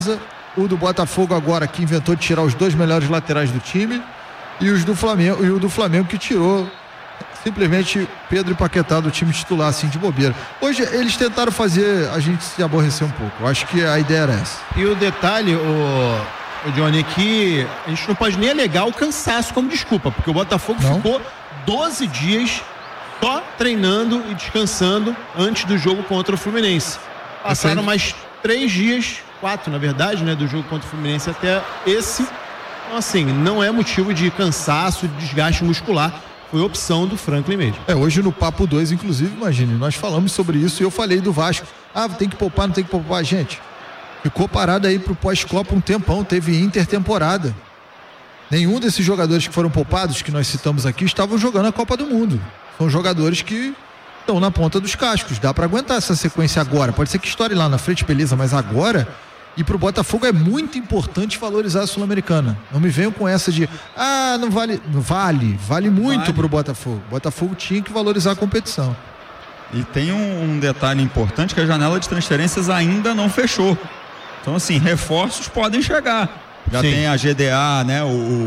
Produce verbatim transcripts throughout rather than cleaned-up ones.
o do Botafogo agora, que inventou de tirar os dois melhores laterais do time, e os do Flamengo, e o do Flamengo que tirou simplesmente Pedro e Paquetá do time titular, assim, de bobeira. Hoje eles tentaram fazer a gente se aborrecer um pouco. Eu acho que a ideia era essa. E o detalhe, o, o Johnny, que a gente não pode nem alegar o cansaço como desculpa, porque o Botafogo não. ficou doze dias só treinando e descansando antes do jogo contra o Fluminense. Passaram mais três dias, quatro na verdade, né, do jogo contra o Fluminense até esse. Então, assim, não é motivo de cansaço, de desgaste muscular. Foi opção do Franklin mesmo. É, hoje no Papo dois, inclusive, imagine, nós falamos sobre isso e eu falei do Vasco. Ah, tem que poupar, não tem que poupar. Gente, ficou parado aí pro pós-Copa um tempão, teve intertemporada. Nenhum desses jogadores que foram poupados, que nós citamos aqui, estavam jogando a Copa do Mundo. São jogadores que estão na ponta dos cascos. Dá para aguentar essa sequência agora. Pode ser que estoure lá na frente, beleza, mas agora... E pro Botafogo é muito importante valorizar a Sul-Americana. Não me venham com essa de, ah, não vale. Não vale, vale muito vale. Pro Botafogo. O Botafogo tinha que valorizar a competição. E tem um, um detalhe importante, que a janela de transferências ainda não fechou. Então, assim, reforços podem chegar. Já Sim. tem a G D A, né? O,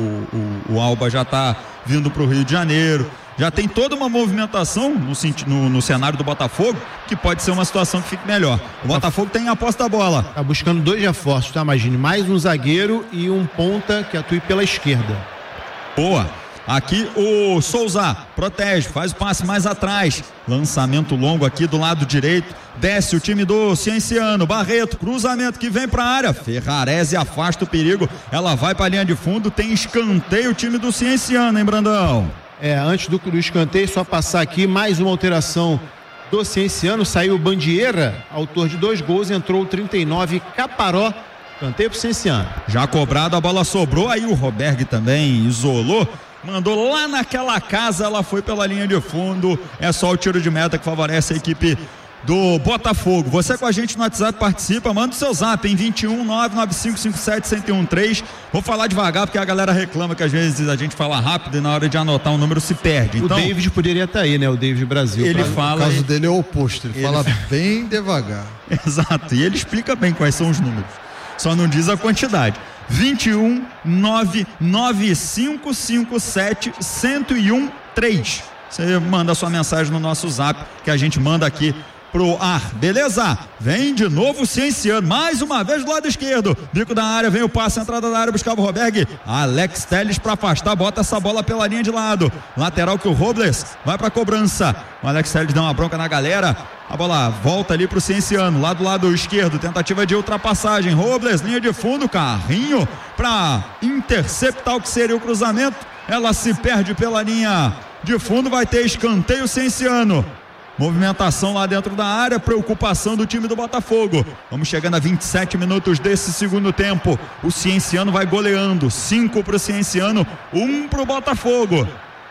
o, o Alba já tá vindo pro Rio de Janeiro. Já tem toda uma movimentação no, no, no cenário do Botafogo, que pode ser uma situação que fique melhor. O Botafogo tem a aposta da bola. Tá buscando dois reforços, tá? Imagine, mais um zagueiro e um ponta que atue pela esquerda. Boa. Aqui o Souza protege, faz o passe mais atrás. Lançamento longo aqui do lado direito. Desce o time do Cienciano. Barreto, cruzamento que vem pra área. Ferrarese afasta o perigo. Ela vai pra linha de fundo. Tem escanteio o time do Cienciano, hein, Brandão? É, antes do, do escanteio, só passar aqui mais uma alteração do Cienciano. Saiu o Bandieira, autor de dois gols, entrou o trinta e nove, Caparó. Escanteio pro Cienciano. Já cobrado, a bola sobrou, aí o Roberg também isolou, mandou lá naquela casa, ela foi pela linha de fundo. É só o tiro de meta que favorece a equipe do Botafogo. Você com a gente no WhatsApp participa, manda o seu zap em vinte e um, nove nove cinco cinco sete, um zero um três. Vou falar devagar porque a galera reclama que às vezes a gente fala rápido e na hora de anotar um número se perde. Então, o David poderia estar aí, né? O David Brasil. Ele fala. O caso dele é o oposto, ele, ele fala bem devagar. Exato, e ele explica bem quais são os números. Só não diz a quantidade. vinte e um, nove nove cinco cinco sete, um zero um três. Você manda a sua mensagem no nosso zap que a gente manda aqui pro ar, beleza? Vem de novo o Cienciano, mais uma vez do lado esquerdo, bico da área, vem o passe, entrada da área, buscava o Roberg, Alex Telles pra afastar, bota essa bola pela linha de lado, lateral que o Robles vai pra cobrança, o Alex Telles dá uma bronca na galera, a bola volta ali pro Cienciano, lá do lado esquerdo, tentativa de ultrapassagem, Robles, linha de fundo, carrinho pra interceptar o que seria o cruzamento, ela se perde pela linha de fundo, vai ter escanteio Cienciano. Movimentação lá dentro da área, preocupação do time do Botafogo. Vamos chegando a vinte e sete minutos desse segundo tempo. O Cienciano vai goleando. cinco pro Cienciano, um pro Botafogo.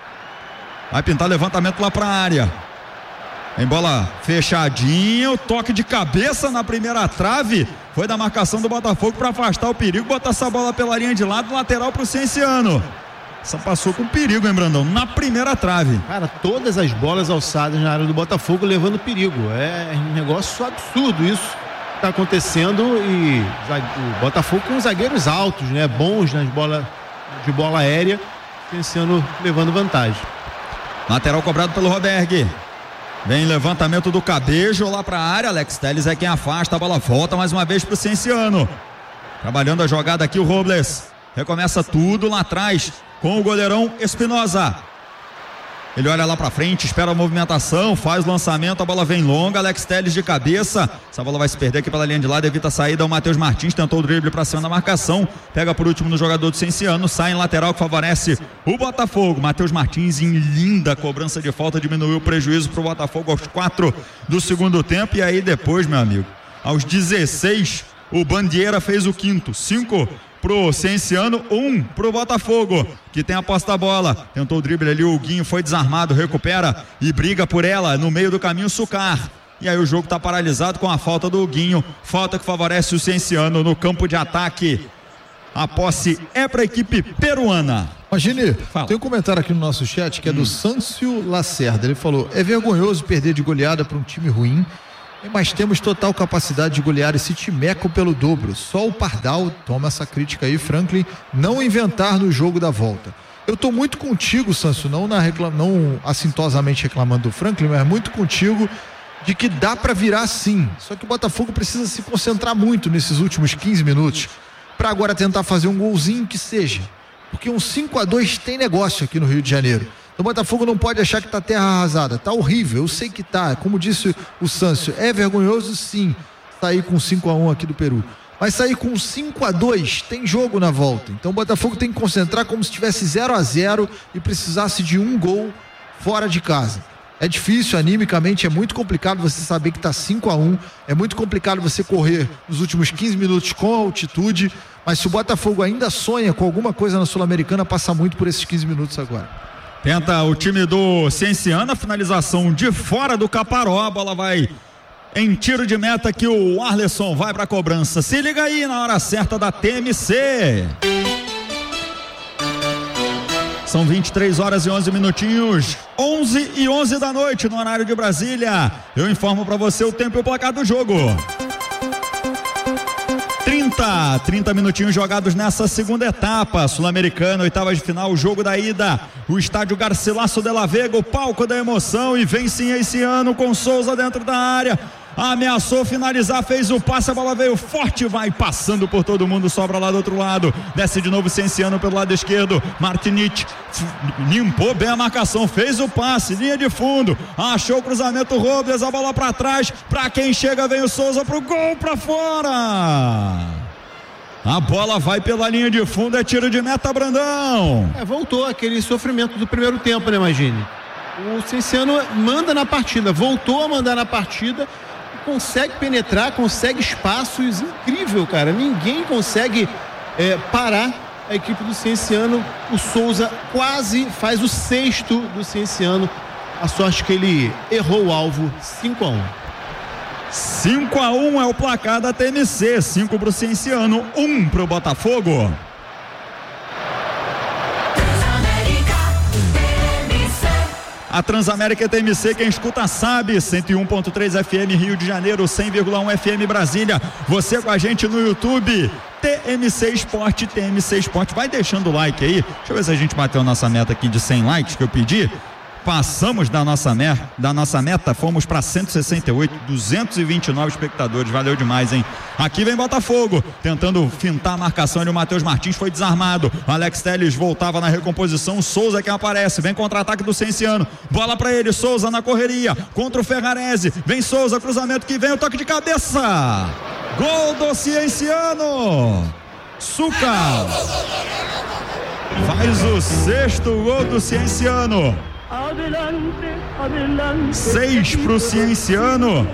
Vai pintar levantamento lá pra área. Em bola fechadinha, o toque de cabeça na primeira trave. Foi da marcação do Botafogo para afastar o perigo. Botar essa bola pela linha de lado, lateral pro Cienciano. Essa passou com perigo, hein, Brandão? Na primeira trave. Cara, todas as bolas alçadas na área do Botafogo levando perigo. É um negócio absurdo isso que tá acontecendo. E o Botafogo com zagueiros altos, né? Bons nas bolas de bola aérea. Esse ano levando vantagem. Lateral cobrado pelo Roberg. Vem levantamento do Cabejo lá pra área. Alex Telles é quem afasta. A bola volta mais uma vez pro Cienciano. Trabalhando a jogada aqui o Robles. Recomeça tudo lá atrás com o goleirão Espinosa. Ele olha lá pra frente, espera a movimentação, faz o lançamento, a bola vem longa, Alex Telles de cabeça, essa bola vai se perder aqui pela linha de lado, evita a saída, o Matheus Martins tentou o drible pra cima da marcação, pega por último no jogador do Cienciano, sai em lateral que favorece o Botafogo. Matheus Martins em linda cobrança de falta, diminuiu o prejuízo pro Botafogo aos quatro do segundo tempo. E aí depois, meu amigo, aos dezesseis, o Bandieira fez o quinto, cinco pro Cienciano, um pro Botafogo, que tem a posse da bola, tentou o drible ali, o Guinho foi desarmado, recupera e briga por ela, no meio do caminho Sucar, e aí o jogo tá paralisado com a falta do Guinho, falta que favorece o Cienciano no campo de ataque. A posse é para a equipe peruana. Imagine, Fala. Tem um comentário aqui no nosso chat que é do hum. Sâncio Lacerda, ele falou: é vergonhoso perder de goleada para um time ruim Mas temos total capacidade de golear esse timeco pelo dobro. Só o Pardal, toma essa crítica aí, Franklin, não inventar no jogo da volta. Eu tô muito contigo, Sanso, não, na reclam... não assintosamente reclamando do Franklin, mas muito contigo de que dá para virar sim. Só que o Botafogo precisa se concentrar muito nesses últimos quinze minutos para agora tentar fazer um golzinho que seja. Porque um cinco a dois tem negócio aqui no Rio de Janeiro. O Botafogo não pode achar que tá terra arrasada. Tá horrível, eu sei que tá. Como disse o Sâncio, é vergonhoso sim sair com cinco a um aqui do Peru. Mas sair com cinco a dois tem jogo na volta. Então o Botafogo tem que concentrar como se tivesse zero a zero e precisasse de um gol fora de casa. É difícil, animicamente, é muito complicado você saber que tá cinco a um. É muito complicado você correr nos últimos quinze minutos com altitude. Mas se o Botafogo ainda sonha com alguma coisa na Sul-Americana, passa muito por esses quinze minutos agora. Tenta o time do Cienciano, a finalização de fora do Caparó, a bola vai em tiro de meta que o Arleson vai para a cobrança. Se liga aí na hora certa da T M C. São vinte e três horas e onze minutinhos, onze e onze da noite no horário de Brasília. Eu informo para você o tempo e o placar do jogo. trinta, trinta minutinhos jogados nessa segunda etapa, Sul-Americana, oitavas de final, o jogo da ida, o estádio Garcilaso de la Vega, o palco da emoção, e vem sim esse ano com Souza dentro da área, ameaçou finalizar, fez o passe, a bola veio forte, vai passando por todo mundo, sobra lá do outro lado, desce de novo Cienciano pelo lado esquerdo, Martinic limpou bem a marcação, fez o passe, linha de fundo, achou o cruzamento, Robles, a bola pra trás, pra quem chega vem o Souza pro gol, pra fora, a bola vai pela linha de fundo, é tiro de meta, Brandão. É, voltou aquele sofrimento do primeiro tempo, né, Magini? O Cienciano manda na partida, voltou a mandar na partida, consegue penetrar, consegue espaços, incrível, cara, ninguém consegue é, parar a equipe do Cienciano. O Souza quase faz o sexto do Cienciano, a sorte que ele errou o alvo. Cinco a um. cinco a um é o placar da T M C, cinco pro Cienciano, um pro Botafogo. A Transamérica T M C, quem escuta sabe, cento e um ponto três F M Rio de Janeiro, cem vírgula um F M Brasília. Você com a gente no YouTube, T M C Esporte, T M C Esporte. Vai deixando o like aí. Deixa eu ver se a gente bateu a nossa meta aqui de cem likes que eu pedi. Passamos da nossa, mer- da nossa meta, fomos para cento e sessenta e oito, duzentos e vinte e nove espectadores, valeu demais, hein? Aqui vem Botafogo, tentando fintar a marcação, e o Matheus Martins foi desarmado, Alex Telles voltava na recomposição, Souza que aparece, vem contra-ataque do Cienciano, bola para ele, Souza na correria, contra o Ferrarese, vem Souza, cruzamento que vem, o toque de cabeça, gol do Cienciano, Suca faz o sexto gol do Cienciano. Seis pro Cienciano,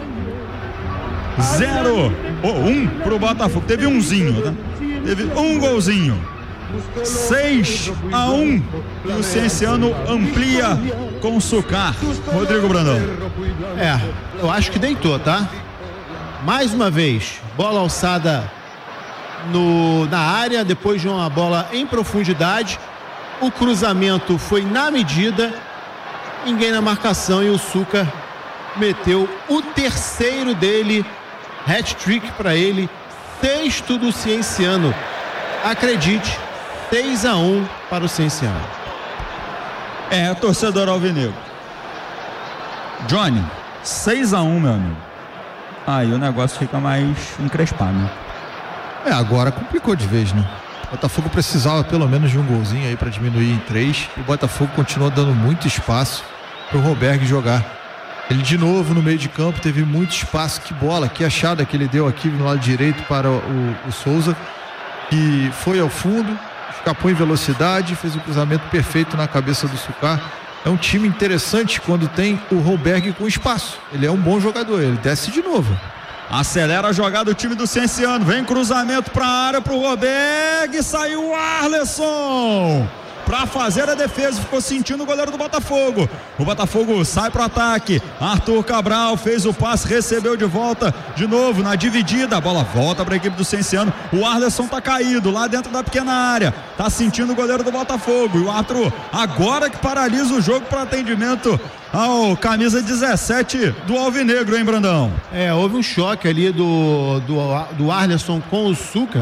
zero ou oh, um pro Botafogo. Teve umzinho, tá? Teve um golzinho. Seis a um. E o Cienciano amplia com o Sucar. Rodrigo Brandão. É, eu acho que deitou, tá? Mais uma vez, bola alçada no, na área, depois de uma bola em profundidade. O cruzamento foi na medida. Ninguém na marcação e o Suca meteu o terceiro dele, hat-trick para ele, sexto do Cienciano. Acredite, seis a um para o Cienciano. É, torcedor alvinegro. Johnny, seis a um, meu amigo. Aí o negócio fica mais encrespado. É, agora complicou de vez, né? O Botafogo precisava pelo menos de um golzinho aí para diminuir em três. E o Botafogo continuou dando muito espaço para o Roberg jogar. Ele de novo no meio de campo teve muito espaço. Que bola, que achada que ele deu aqui no lado direito para o, o Souza, que foi ao fundo, escapou em velocidade, fez o cruzamento perfeito na cabeça do Sucar. É um time interessante quando tem o Roberg com espaço. Ele é um bom jogador, ele desce de novo. Acelera a jogada do time do Cienciano, vem cruzamento para a área pro Roberg, saiu o Arleson, para fazer a defesa, ficou sentindo o goleiro do Botafogo. O Botafogo sai pro ataque. Arthur Cabral fez o passe, recebeu de volta de novo na dividida. A bola volta para a equipe do Cienciano. O Arleson tá caído lá dentro da pequena área. Tá sentindo o goleiro do Botafogo. E o Arthur agora que paralisa o jogo para atendimento ao camisa dezessete do Alvinegro, hein, Brandão? É, houve um choque ali do, do, do Arleson com o Suca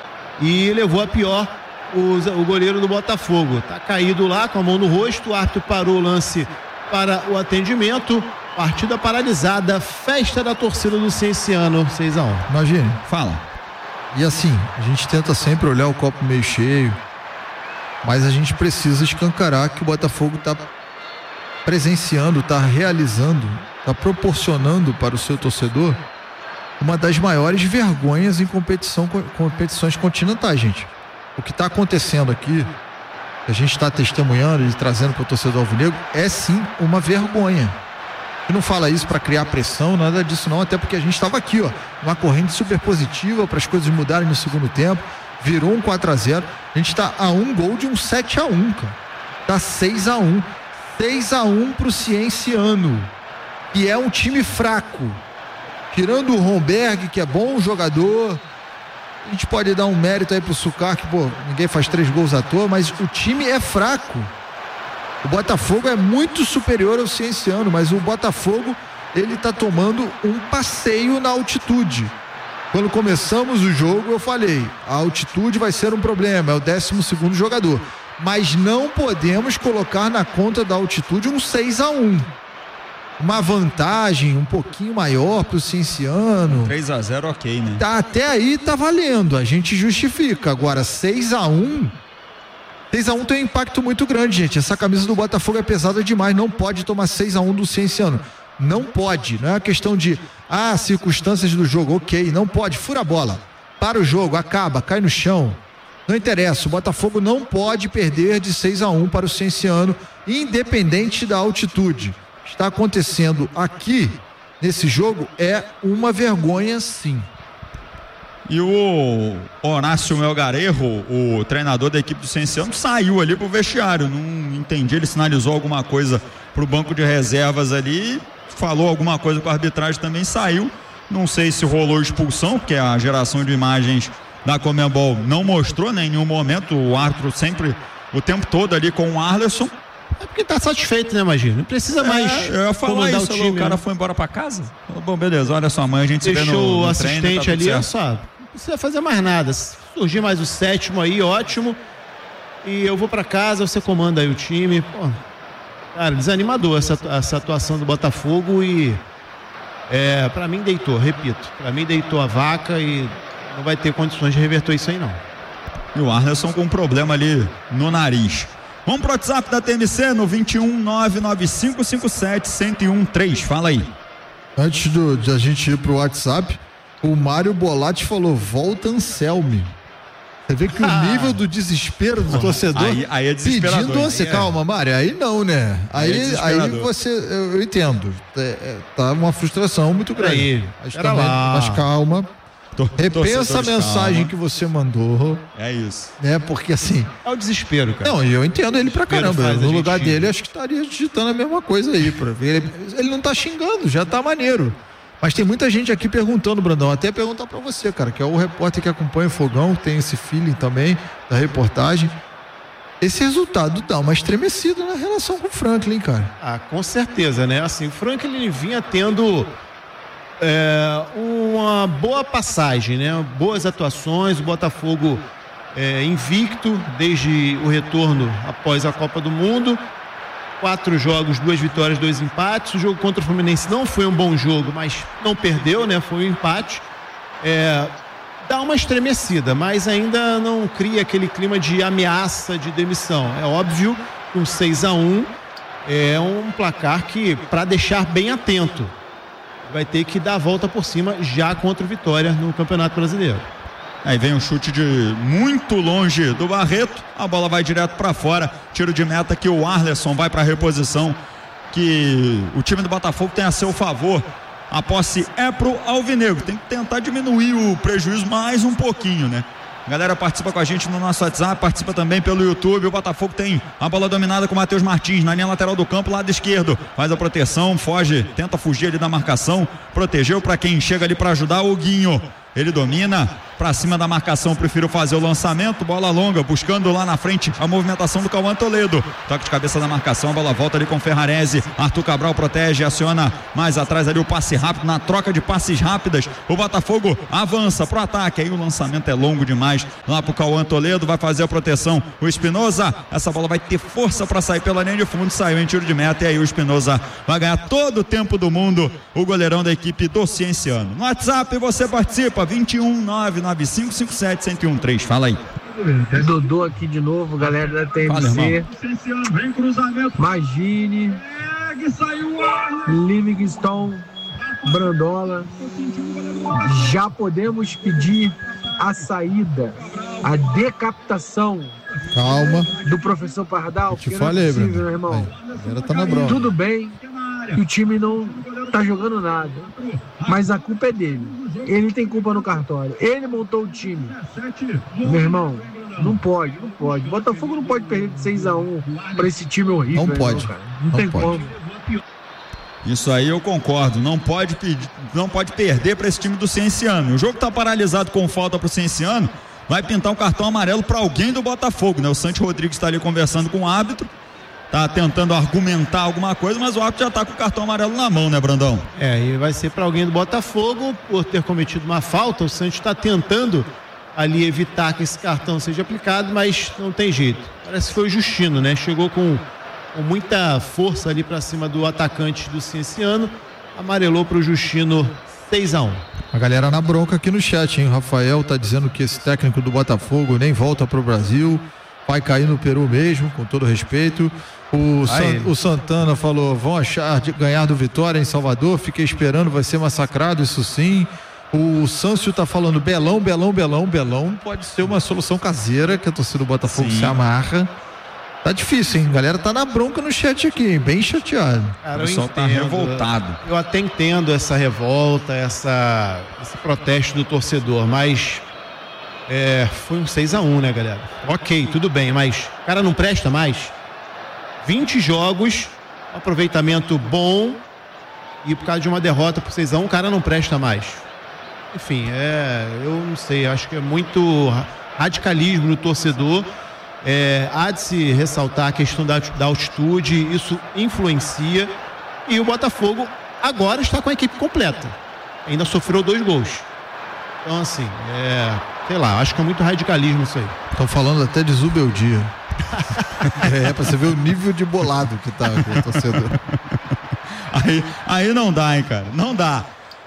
e levou a pior o, o goleiro do Botafogo. Tá caído lá com a mão no rosto. O árbitro parou o lance para o atendimento. Partida paralisada, festa da torcida do Cienciano, seis a um. Imagine. Fala. E assim, a gente tenta sempre olhar o copo meio cheio, mas a gente precisa escancarar que o Botafogo está presenciando, está realizando, está proporcionando para o seu torcedor uma das maiores vergonhas em competição, competições continentais, gente. O que está acontecendo aqui, que a gente está testemunhando e trazendo para o torcedor alvinegro, é sim uma vergonha. A gente não fala isso para criar pressão, nada disso não, até porque a gente estava aqui, ó, uma corrente super positiva para as coisas mudarem no segundo tempo, virou um quatro a zero, a gente está a um gol de um sete a um, cara. Tá seis a um. seis a um pro Cienciano, que é um time fraco. Tirando o Romberg, que é bom jogador, a gente pode dar um mérito aí pro Sucar, que pô, ninguém faz três gols à toa, mas o time é fraco. O Botafogo é muito superior ao Cienciano, mas o Botafogo, ele tá tomando um passeio na altitude. Quando começamos o jogo, eu falei, a altitude vai ser um problema, é o décimo segundo jogador. Mas não podemos colocar na conta da altitude um seis a um. Uma vantagem um pouquinho maior pro Cienciano. três a zero, ok, né? Tá, até aí tá valendo, a gente justifica. Agora, seis a um, seis a um tem um impacto muito grande, gente. Essa camisa do Botafogo é pesada demais, não pode tomar seis a um do Cienciano. Não pode, não é uma questão de, ah, circunstâncias do jogo, ok, não pode, fura a bola. Para o jogo, acaba, cai no chão. Não interessa, o Botafogo não pode perder de seis a um para o Cienciano, independente da altitude. Está acontecendo aqui, nesse jogo, é uma vergonha sim. E o Horácio Melgarejo, o treinador da equipe do Cienciano, saiu ali pro vestiário, não entendi, ele sinalizou alguma coisa pro banco de reservas ali, falou alguma coisa com a arbitragem também, saiu, não sei se rolou expulsão, porque a geração de imagens da Conmebol não mostrou, né, em nenhum momento, o árbitro sempre, o tempo todo ali com o Arleson. É porque tá satisfeito, né, Imagina? Não precisa é, mais eu ia falar comandar isso, o time. O cara né? foi embora pra casa? Bom, beleza, olha só, amanhã a gente deixou se vê no, no o assistente treino, tá ali, olha certo. só, não precisa fazer mais nada. Se surgir mais o sétimo aí, ótimo. E eu vou pra casa, você comanda aí o time. Pô, cara, desanimador essa, essa atuação do Botafogo e é, pra mim deitou, repito, pra mim deitou a vaca e não vai ter condições de reverter isso aí não. E o Arleson com um problema ali no nariz. Vamos pro WhatsApp da T M C no vinte e um, nove nove cinco cinco sete, um zero um três. Fala aí. Antes do, de a gente ir pro WhatsApp, o Mário Bolatti falou, volta Anselme. Você vê que ah. o nível do desespero do torcedor aí, aí é desesperador. Pedindo Anselme. É. Calma, Mário, aí não, né? Aí, aí, é aí você, eu, eu entendo. É, é, tá uma frustração muito grande. Aí, mas, também, mas calma. Repensa a mensagem calma. que você mandou. É isso. Né? Porque assim. É o desespero, cara. Não, eu entendo ele pra caramba. No lugar gente... dele, acho que estaria digitando a mesma coisa aí. Pra ver. Ele, ele não tá xingando, já tá maneiro. Mas tem muita gente aqui perguntando, Brandão. Até perguntar pra você, cara, que é o repórter que acompanha o Fogão, tem esse feeling também da reportagem. Esse resultado dá uma estremecida na relação com o Franklin, cara. Ah, com certeza, né? Assim, o Franklin ele vinha tendo. É, uma boa passagem, né? Boas atuações, o Botafogo é, invicto desde o retorno após a Copa do Mundo, quatro jogos, duas vitórias, dois empates. O jogo contra o Fluminense não foi um bom jogo, mas não perdeu, né? Foi um empate. É, dá uma estremecida, mas ainda não cria aquele clima de ameaça de demissão. É óbvio que um seis a um é um placar que, para deixar bem atento, vai ter que dar a volta por cima já contra o Vitória no Campeonato Brasileiro. Aí vem um chute de muito longe do Barreto, a bola vai direto para fora, tiro de meta que o Arleson vai para a reposição, que o time do Botafogo tem a seu favor. A posse é pro Alvinegro, tem que tentar diminuir o prejuízo mais um pouquinho, né? A galera participa com a gente no nosso WhatsApp, participa também pelo YouTube. O Botafogo tem a bola dominada com o Matheus Martins na linha lateral do campo, lado esquerdo. Faz a proteção, foge, tenta fugir ali da marcação. Protegeu para quem chega ali para ajudar, o Guinho. Ele domina para cima da marcação, prefiro fazer o lançamento, bola longa, buscando lá na frente a movimentação do Cauã Toledo. Toque de cabeça da marcação, a bola volta ali com o Ferrarese. Arthur Cabral protege, aciona mais atrás ali o passe rápido, na troca de passes rápidas. O Botafogo avança pro ataque, aí o lançamento é longo demais lá pro Cauã Toledo, vai fazer a proteção o Espinosa. Essa bola vai ter força para sair pela linha de fundo, saiu em tiro de meta e aí o Espinosa vai ganhar todo o tempo do mundo, o goleirão da equipe do Cienciano. No WhatsApp você participa, vinte e um, nove nove cinco cinco sete, zero um três. Fala aí. Dodô aqui de novo, galera da T M C. Magine, Livingstone, Brandola. Já podemos pedir a saída, a decapitação. Calma. Do professor Pardal. Eu te falei, não é possível, meu irmão. Aí, tá na bronca. Tudo bem que o time não tá jogando nada, mas a culpa é dele. Ele tem culpa no cartório. Ele montou o time. Meu irmão, não pode, não pode. Botafogo não pode perder de seis a um pra esse time horrível. Não pode. Não, cara. Não, não tem pode. Como. Isso aí eu concordo. Não pode, pedir, não pode perder para esse time do Cienciano. O jogo tá paralisado com falta pro Cienciano. Vai pintar um cartão amarelo para alguém do Botafogo, né? O Santi Rodrigues está ali conversando com o árbitro, tá tentando argumentar alguma coisa, mas o árbitro já tá com o cartão amarelo na mão, né, Brandão? É, e vai ser para alguém do Botafogo por ter cometido uma falta. O Santi está tentando ali evitar que esse cartão seja aplicado, mas não tem jeito. Parece que foi o Justino, né? Chegou com, com muita força ali para cima do atacante do Cienciano, amarelou para o Justino. seis a um. A galera na bronca aqui no chat, hein? O Rafael tá dizendo que esse técnico do Botafogo nem volta pro Brasil, vai cair no Peru mesmo, com todo respeito. O, San, o Santana falou, vão achar de ganhar do Vitória em Salvador, fiquei esperando, vai ser massacrado, isso sim. O Sâncio tá falando Belão, Belão, Belão, Belão pode ser uma solução caseira que a torcida do Botafogo sim. se amarra. Tá difícil, hein? A galera tá na bronca no chat aqui, hein? Bem chateado. Cara, o pessoal tá revoltado. Eu até entendo essa revolta, essa, esse protesto do torcedor, mas é, foi um seis a um, né, galera? Ok, tudo bem, mas o cara não presta mais. vinte jogos, aproveitamento bom, e por causa de uma derrota por seis a um, o cara não presta mais. Enfim, é, eu não sei, acho que é muito radicalismo no torcedor. É, há de se ressaltar a questão da, da altitude, isso influencia, e o Botafogo agora está com a equipe completa, ainda sofreu dois gols, então assim, é, sei lá, acho que é muito radicalismo isso aí. Estão falando até de Zubeldia. É, pra você ver o nível de bolado que tá aqui, o torcedor. Aí, aí não dá, hein, cara, não dá.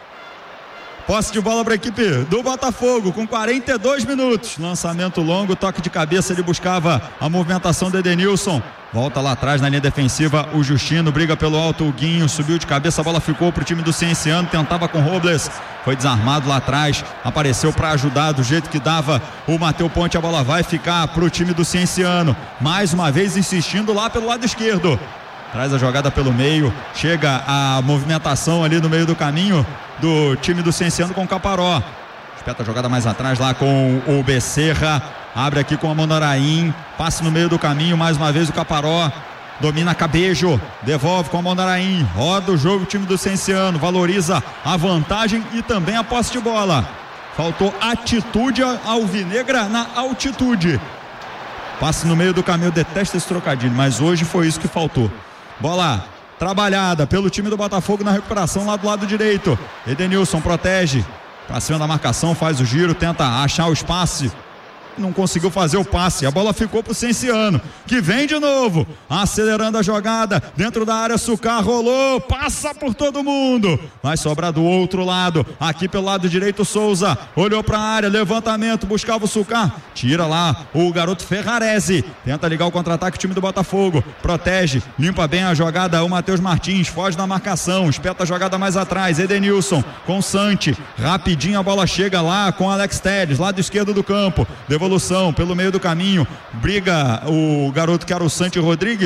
Posse de bola para a equipe do Botafogo com quarenta e dois minutos. Lançamento longo, toque de cabeça, ele buscava a movimentação do Edenilson. Volta lá atrás na linha defensiva o Justino, briga pelo alto o Guinho, subiu de cabeça, a bola ficou pro time do Cienciano, tentava com Robles, foi desarmado lá atrás, apareceu para ajudar do jeito que dava o Matheus Ponte, a bola vai ficar pro time do Cienciano. Mais uma vez insistindo lá pelo lado esquerdo. Traz a jogada pelo meio, chega a movimentação ali no meio do caminho do time do Cienciano com o Caparó. Espeta a jogada mais atrás lá com o Becerra, abre aqui com a Mondaraim, passe no meio do caminho, mais uma vez o Caparó, domina Cabejo, devolve com a Mondaraim, roda o jogo o time do Cienciano, valoriza a vantagem e também a posse de bola. Faltou atitude alvinegra na altitude. Passe no meio do caminho, eu detesto esse trocadilho, mas hoje foi isso que faltou. Bola trabalhada pelo time do Botafogo na recuperação lá do lado direito. Edenilson protege, pra cima da marcação, faz o giro, tenta achar o espaço. Não conseguiu fazer o passe, a bola ficou pro Cienciano, que vem de novo, acelerando a jogada, dentro da área, Sucar rolou, passa por todo mundo, vai sobrar do outro lado, aqui pelo lado direito, Souza, olhou pra área, levantamento, buscava o Sucar, tira lá o garoto Ferrarese, tenta ligar o contra-ataque, time do Botafogo, protege, limpa bem a jogada, o Matheus Martins, foge da marcação, espeta a jogada mais atrás, Edenilson, com Santi, rapidinho a bola chega lá com Alex Telles, lado esquerdo do campo, devolve Evolução pelo meio do caminho, briga o garoto que era o Santi Rodrigues,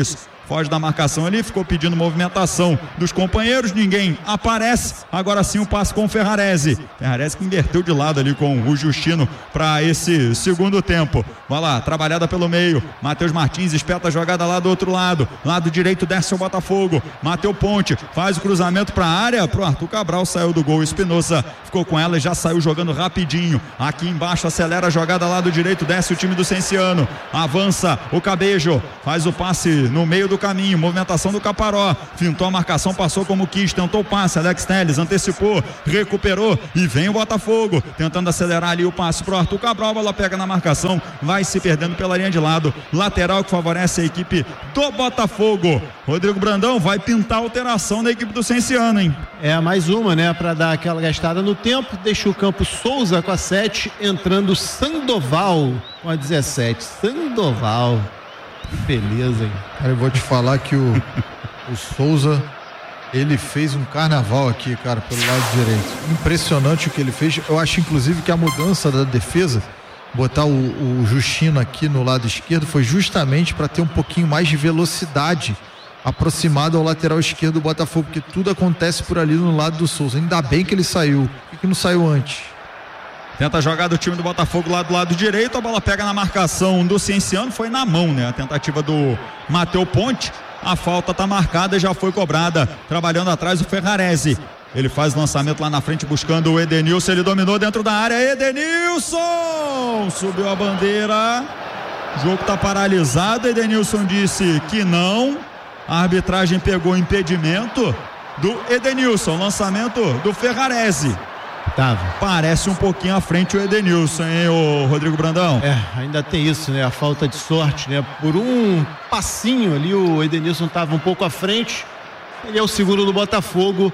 foge da marcação ali, ficou pedindo movimentação dos companheiros, ninguém aparece, agora sim o passe com o Ferrarese, Ferrarese que inverteu de lado ali com o Justino para esse segundo tempo. Vai lá, trabalhada pelo meio, Matheus Martins espeta a jogada lá do outro lado, lado direito desce o Botafogo, Matheus Ponte faz o cruzamento para a área, pro Arthur Cabral, saiu do gol, Espinosa ficou com ela e já saiu jogando rapidinho, aqui embaixo acelera a jogada lá do direito, desce o time do Cienciano, avança o Cabejo, faz o passe no meio do caminho, movimentação do Caparó, fintou a marcação, passou como quis, tentou o passe, Alex Telles antecipou, recuperou e vem o Botafogo, tentando acelerar ali o passe pro Arthur Cabral, a bola pega na marcação, vai se perdendo pela linha de lado, lateral que favorece a equipe do Botafogo. Rodrigo Brandão vai pintar alteração da equipe do Cienciano, hein? É, mais uma, né, para dar aquela gastada no tempo, deixa o campo Souza com a sete, entrando Sandoval com a dezessete, Sandoval, que beleza, hein? Cara, eu vou te falar que o, o Souza, ele fez um carnaval aqui, cara, pelo lado direito, impressionante o que ele fez. Eu acho inclusive que a mudança da defesa, botar o, o Justino aqui no lado esquerdo, foi justamente para ter um pouquinho mais de velocidade aproximado ao lateral esquerdo do Botafogo, porque tudo acontece por ali no lado do Souza. Ainda bem que ele saiu. Por que não saiu antes? Tenta a jogada do time do Botafogo lá do lado direito, a bola pega na marcação do Cienciano, foi na mão, né? A tentativa do Matheus Ponte, a falta tá marcada e já foi cobrada, trabalhando atrás o Ferrarese. Ele faz o lançamento lá na frente buscando o Edenilson, ele dominou dentro da área, Edenilson! Subiu a bandeira, o jogo tá paralisado, Edenilson disse que não, a arbitragem pegou impedimento do Edenilson, lançamento do Ferrarese. Tava. Parece um pouquinho à frente o Edenilson, hein, o Rodrigo Brandão? É, ainda tem isso, né? A falta de sorte, né? Por um passinho ali, o Edenilson estava um pouco à frente. Ele é o segundo do Botafogo.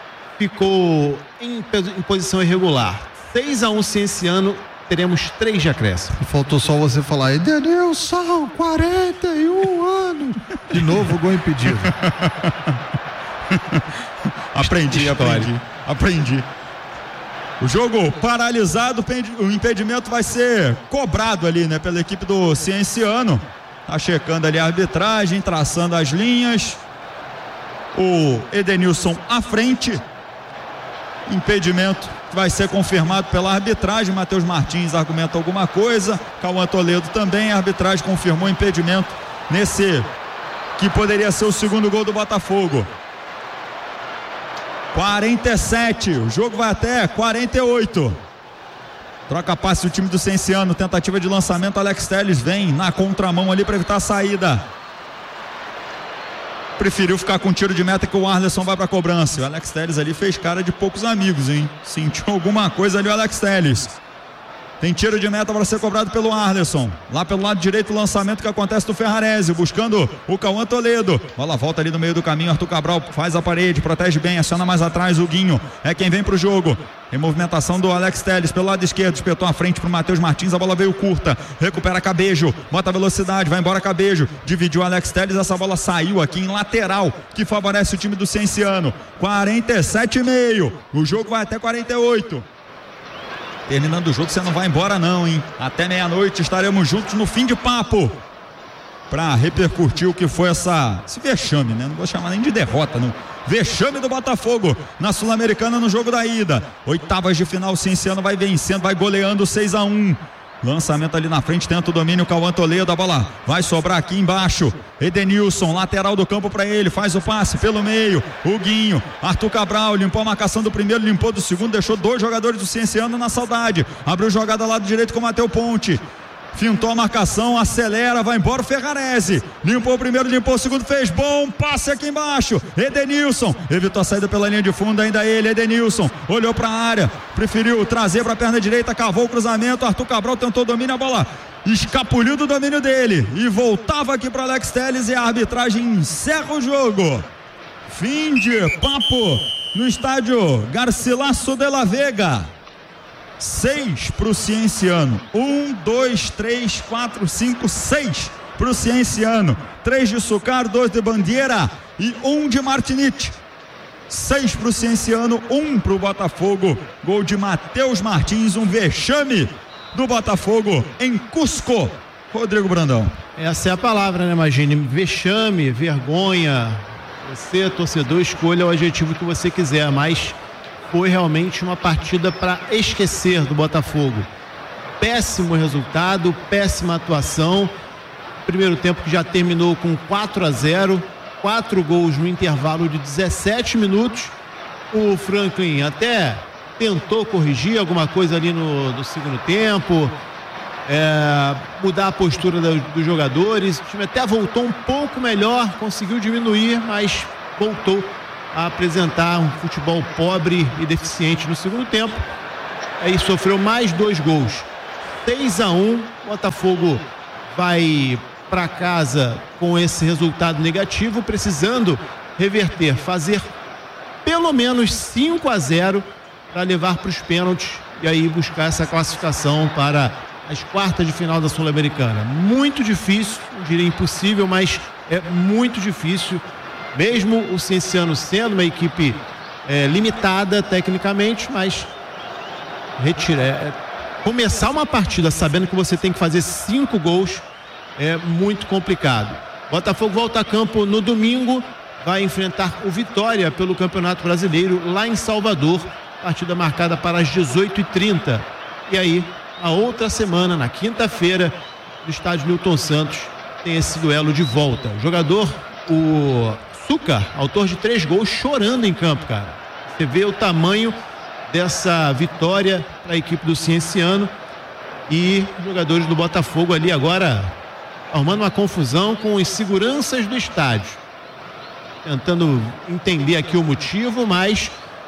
Ficou em, em posição irregular. seis a um Cienciano, teremos três de acréscimo. E faltou só você falar, Edenilson, quarenta e um anos. De novo, gol impedido. Aprendi, aprendi, aprendi. O jogo paralisado, o impedimento vai ser cobrado ali, né, pela equipe do Cienciano. Tá checando ali a arbitragem, traçando as linhas. O Edenilson à frente. Impedimento vai ser confirmado pela arbitragem. Matheus Martins argumenta alguma coisa. Cauã Toledo também. A arbitragem confirmou impedimento nesse que poderia ser o segundo gol do Botafogo. quarenta e sete, o jogo vai até quarenta e oito. Troca passe o time do Cienciano, tentativa de lançamento, Alex Telles vem na contramão ali para evitar a saída. Preferiu ficar com tiro de meta que o Arleson vai para a cobrança. O Alex Telles ali fez cara de poucos amigos, hein? Sentiu alguma coisa ali o Alex Telles. Tem tiro de meta para ser cobrado pelo Arleson. Lá pelo lado direito o lançamento que acontece do Ferrarese, buscando o Cauã Toledo. Bola volta ali no meio do caminho, Arthur Cabral faz a parede, protege bem, aciona mais atrás o Guinho. É quem vem pro jogo. Tem movimentação do Alex Telles pelo lado esquerdo, espetou à frente pro Matheus Martins, a bola veio curta, recupera Cabejo, bota velocidade, vai embora Cabejo, dividiu o Alex Telles, essa bola saiu aqui em lateral, que favorece o time do Cienciano. quarenta e sete e meio, o jogo vai até quarenta e oito. Terminando o jogo, você não vai embora não, hein? Até meia-noite estaremos juntos no fim de papo para repercutir o que foi essa, esse vexame, né? Não vou chamar nem de derrota, não. Vexame do Botafogo na Sul-Americana no jogo da ida. Oitavas de final, o Cienciano vai vencendo, vai goleando seis a um. Lançamento ali na frente, tenta o domínio, Cauã Toledo, a bola vai sobrar aqui embaixo. Edenilson, lateral do campo para ele, faz o passe pelo meio. O Guinho, Arthur Cabral, limpou a marcação do primeiro, limpou do segundo, deixou dois jogadores do Cienciano na saudade. Abriu jogada lado direito com o Matheus Ponte. Fintou a marcação, acelera, vai embora o Ferrarese. Limpou o primeiro, limpou o segundo, fez bom passe aqui embaixo. Edenilson, evitou a saída pela linha de fundo, ainda ele, Edenilson. Olhou para a área, preferiu trazer para a perna direita, cavou o cruzamento. Arthur Cabral tentou domínio, a bola escapuliu do domínio dele e voltava aqui para Alex Telles e a arbitragem encerra o jogo. Fim de papo no estádio Garcilaso de la Vega. Seis para o Cienciano. Um, dois, três, quatro, cinco, seis para o Cienciano. Três de Sucar, dois de Bandeira e um de Martinite. Seis para o Cienciano, um para o Botafogo. Gol de Matheus Martins, um vexame do Botafogo em Cusco. Rodrigo Brandão. Essa é a palavra, né, Magine? Vexame, vergonha. Você, torcedor, escolha o adjetivo que você quiser, mas foi realmente uma partida para esquecer do Botafogo. Péssimo resultado, péssima atuação. Primeiro tempo que já terminou com quatro a zero, quatro gols no intervalo de dezessete minutos. O Franklin até tentou corrigir alguma coisa ali no, no segundo tempo, é, mudar a postura da, dos jogadores. O time até voltou um pouco melhor, conseguiu diminuir, mas voltou a apresentar um futebol pobre e deficiente no segundo tempo. Aí sofreu mais dois gols. seis a um, Botafogo vai para casa com esse resultado negativo, precisando reverter, fazer pelo menos cinco a zero para levar para os pênaltis e aí buscar essa classificação para as quartas de final da Sul-Americana. Muito difícil, não diria impossível, mas é muito difícil, mesmo o Cienciano sendo uma equipe é, limitada tecnicamente, mas retira, é, começar uma partida sabendo que você tem que fazer cinco gols é muito complicado. Botafogo volta a campo no domingo, vai enfrentar o Vitória pelo Campeonato Brasileiro lá em Salvador, partida marcada para as dezoito e trinta. E aí, a outra semana, na quinta-feira, no estádio Newton Santos, tem esse duelo de volta. O jogador, o Sucar, autor de três gols, chorando em campo, cara. Você vê o tamanho dessa vitória para a equipe do Cienciano, e os jogadores do Botafogo ali agora arrumando uma confusão com os seguranças do estádio, tentando entender aqui o motivo, mas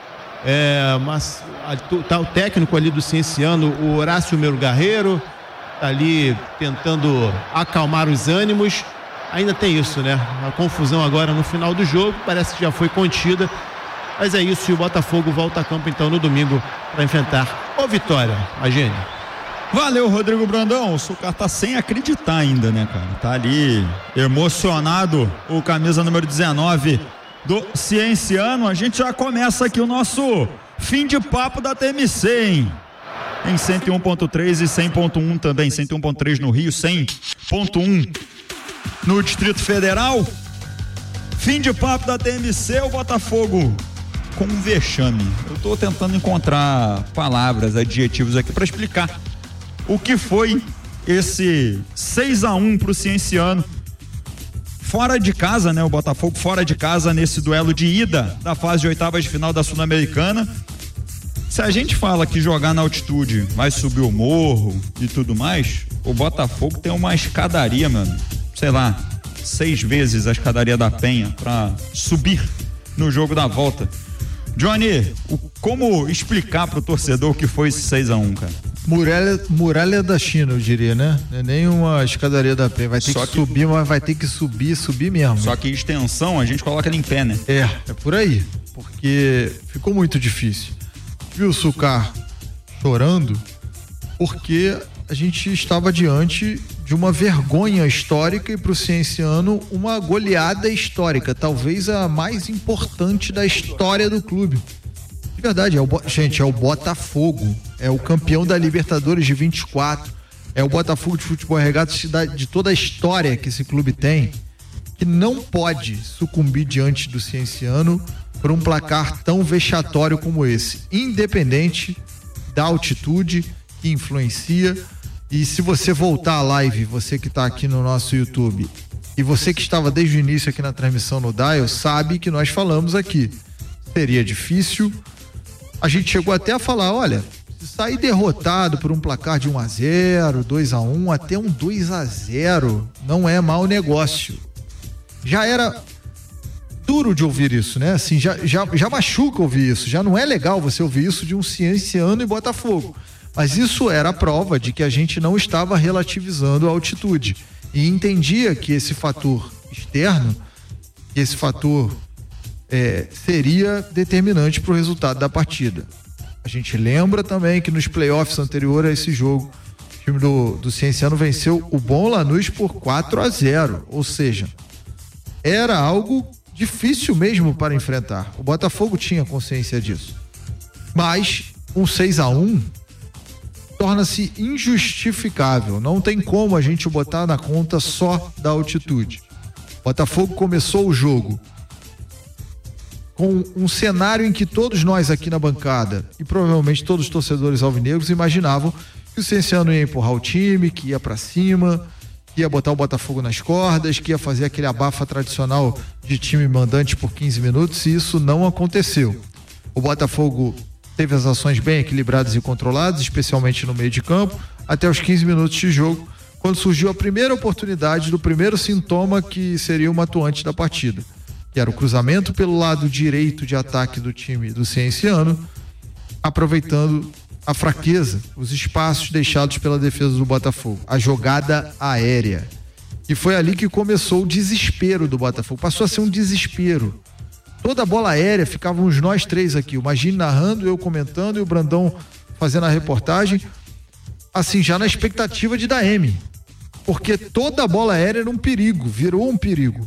é, mas tá o técnico ali do Cienciano, o Horácio Melo Guerreiro, tá ali tentando acalmar os ânimos. Ainda tem isso, né? Uma confusão agora no final do jogo, parece que já foi contida, mas é isso, e o Botafogo volta a campo então no domingo para enfrentar o Vitória. Imagine. Valeu, Rodrigo Brandão. O Sucar tá sem acreditar ainda, né, cara? Tá ali emocionado, o camisa número dezenove do Cienciano. A gente já começa aqui o nosso fim de papo da T M C, hein? Em cento e um ponto três e cem ponto um também. cento e um ponto três no Rio, cem ponto um no Distrito Federal. Fim de papo da T M C, o Botafogo com um vexame. Eu tô tentando encontrar palavras, adjetivos aqui para explicar o que foi esse seis a um pro Cienciano fora de casa, né? O Botafogo fora de casa nesse duelo de ida da fase de oitavas de final da Sul-Americana. Se a gente fala que jogar na altitude vai subir o morro e tudo mais, o Botafogo tem uma escadaria, mano, sei lá, seis vezes a escadaria da Penha pra subir no jogo da volta. Johnny, o, como explicar pro torcedor o que foi esse seis a um, cara? Muralha, muralha da China, eu diria, né? Não é nem uma escadaria da Penha. Vai ter que, que subir, mas vai ter que subir, subir mesmo. Só que extensão a gente coloca ela em pé, né? É, é por aí. Porque ficou muito difícil. Viu o Sucar chorando? Porque a gente estava diante de uma vergonha histórica e para o Cienciano uma goleada histórica. Talvez a mais importante da história do clube. De verdade, é o, gente, é o Botafogo, é o campeão da Libertadores de vinte e quatro, é o Botafogo de futebol regata de toda a história que esse clube tem, que não pode sucumbir diante do Cienciano por um placar tão vexatório como esse, independente da altitude que influencia. E se você voltar à live, você que está aqui no nosso YouTube, e você que estava desde o início aqui na transmissão no Dial, sabe que nós falamos aqui, seria difícil. A gente chegou até a falar, olha, se sair derrotado por um placar de um a zero, dois a um, até um dois a zero, não é mau negócio. Já era duro de ouvir isso, né? Assim, já, já, já machuca ouvir isso, já não é legal você ouvir isso de um Cienciano e Botafogo. Mas isso era a prova de que a gente não estava relativizando a altitude e entendia que esse fator externo, que esse fator É, seria determinante para o resultado da partida. A gente lembra também que nos playoffs anteriores a esse jogo, o time do, do Cienciano venceu o Bom Lanús por quatro a zero, ou seja, era algo difícil mesmo para enfrentar. O Botafogo tinha consciência disso. Mas um seis a um, torna-se injustificável. Não tem como a gente botar na conta só da altitude. O Botafogo começou o jogo com um cenário em que todos nós aqui na bancada e provavelmente todos os torcedores alvinegros imaginavam que o Cienciano ia empurrar o time, que ia pra cima, que ia botar o Botafogo nas cordas, que ia fazer aquele abafa tradicional de time mandante por quinze minutos, e isso não aconteceu. O Botafogo teve as ações bem equilibradas e controladas, especialmente no meio de campo, até os quinze minutos de jogo, quando surgiu a primeira oportunidade do primeiro sintoma que seria uma atuante da partida, que era o cruzamento pelo lado direito de ataque do time do Cienciano, aproveitando a fraqueza, os espaços deixados pela defesa do Botafogo, a jogada aérea. E foi ali que começou o desespero do Botafogo, passou a ser um desespero. Toda a bola aérea, ficávamos nós três aqui, o Magini narrando, eu comentando e o Brandão fazendo a reportagem, assim, já na expectativa de dar M, porque toda a bola aérea era um perigo, virou um perigo.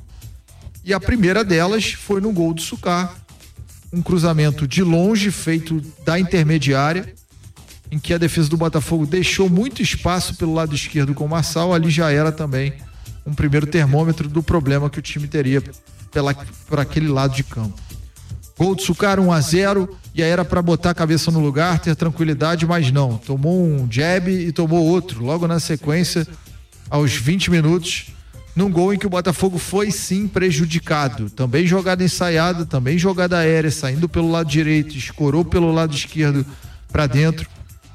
E a primeira delas foi no gol do Succar, um cruzamento de longe feito da intermediária, em que a defesa do Botafogo deixou muito espaço pelo lado esquerdo com o Marçal. Ali já era também um primeiro termômetro do problema que o time teria pela, por aquele lado de campo. Gol do Succar, um a zero, e aí era para botar a cabeça no lugar, ter tranquilidade, mas não, tomou um jab e tomou outro logo na sequência, aos vinte minutos, num gol em que o Botafogo foi sim prejudicado, também jogada ensaiada, também jogada aérea, saindo pelo lado direito, escorou pelo lado esquerdo para dentro,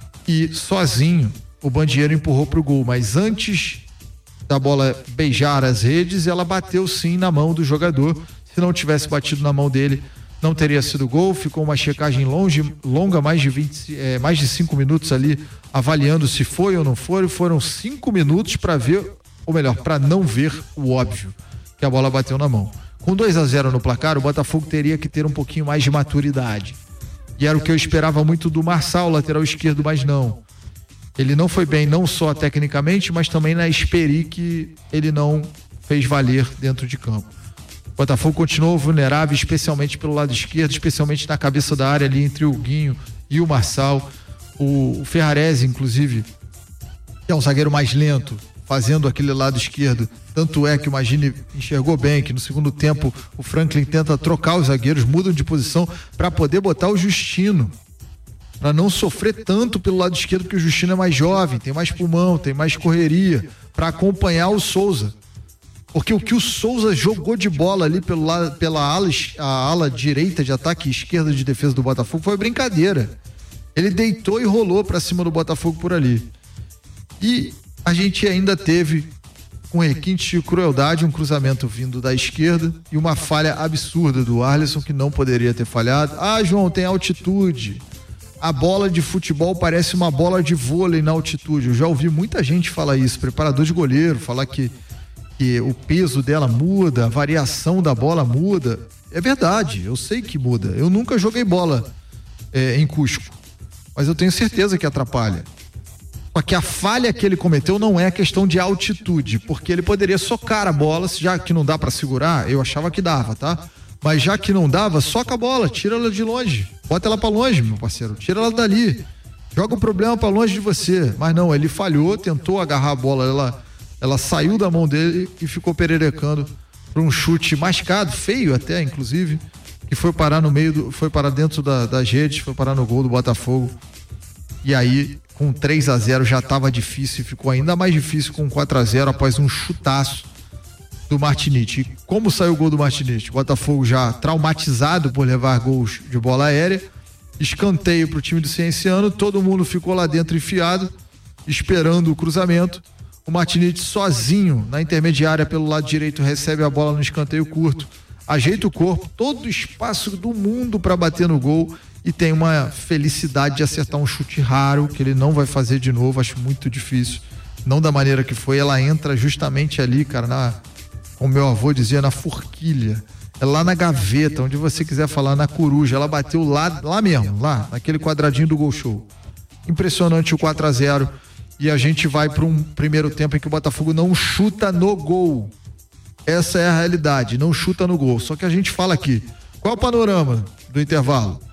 e sozinho o Bandieiro empurrou pro gol, mas antes da bola beijar as redes, ela bateu sim na mão do jogador. Se não tivesse batido na mão dele, não teria sido gol. Ficou uma checagem longe, longa, mais de vinte, é, mais de cinco minutos ali, avaliando se foi ou não foi. Foram cinco minutos para ver, ou melhor, para não ver o óbvio, que a bola bateu na mão. Com dois a zero no placar, o Botafogo teria que ter um pouquinho mais de maturidade. E era o que eu esperava muito do Marçal, lateral esquerdo, mas não. Ele não foi bem, não só tecnicamente, mas também na experi que ele não fez valer dentro de campo. O Botafogo continuou vulnerável, especialmente pelo lado esquerdo, especialmente na cabeça da área ali entre o Guinho e o Marçal. O, o Ferrarese, inclusive, que é um zagueiro mais lento, fazendo aquele lado esquerdo. Tanto é que o Magini enxergou bem que no segundo tempo o Franklin tenta trocar os zagueiros, mudam de posição para poder botar o Justino, para não sofrer tanto pelo lado esquerdo, porque o Justino é mais jovem, tem mais pulmão, tem mais correria, para acompanhar o Souza. Porque o que o Souza jogou de bola ali pelo lado, pela ala, a ala direita de ataque e esquerda de defesa do Botafogo foi brincadeira. Ele deitou e rolou para cima do Botafogo por ali. E a gente ainda teve, com requinte de crueldade, um cruzamento vindo da esquerda e uma falha absurda do Arlisson, que não poderia ter falhado. Ah, João, tem altitude. A bola de futebol parece uma bola de vôlei na altitude. Eu já ouvi muita gente falar isso, preparador de goleiro, falar que, que o peso dela muda, a variação da bola muda. É verdade, eu sei que muda. Eu nunca joguei bola é, em Cusco, mas eu tenho certeza que atrapalha. Só que a falha que ele cometeu não é questão de altitude, porque ele poderia socar a bola, já que não dá pra segurar, eu achava que dava, tá? Mas já que não dava, soca a bola, tira ela de longe, bota ela pra longe, meu parceiro, tira ela dali, joga o problema pra longe de você. Mas não, ele falhou, tentou agarrar a bola, ela, ela saiu da mão dele e ficou pererecando pra um chute mascado, feio até, inclusive, que foi parar no meio, do, foi parar dentro da, das redes, foi parar no gol do Botafogo. E aí, com três a zero já estava difícil, e ficou ainda mais difícil com quatro a zero após um chutaço do Martinite. E como saiu o gol do Martinite? O Botafogo já traumatizado por levar gols de bola aérea, escanteio para o time do Cienciano, todo mundo ficou lá dentro enfiado, esperando o cruzamento. O Martinite sozinho na intermediária pelo lado direito recebe a bola no escanteio curto, ajeita o corpo, todo o espaço do mundo para bater no gol, e tem uma felicidade de acertar um chute raro, que ele não vai fazer de novo, acho muito difícil, não da maneira que foi. Ela entra justamente ali, cara, na, como meu avô dizia, na forquilha, é lá na gaveta, onde você quiser falar, na coruja. Ela bateu lá, lá mesmo, lá, naquele quadradinho do gol show. Impressionante o quatro a zero, e a gente vai para um primeiro tempo em que o Botafogo não chuta no gol. Essa é a realidade, não chuta no gol. Só que a gente fala aqui, qual é o panorama do intervalo?